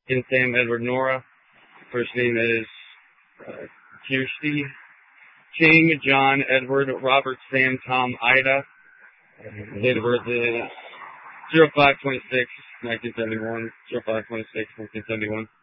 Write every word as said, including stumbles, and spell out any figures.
Ken Sam Edward Nora. First name is uh, Kirsty. Ching John Edward Robert Sam Tom Ida. Date of birth is zero five twenty-six nineteen seventy-one. zero five twenty-six nineteen seventy-one.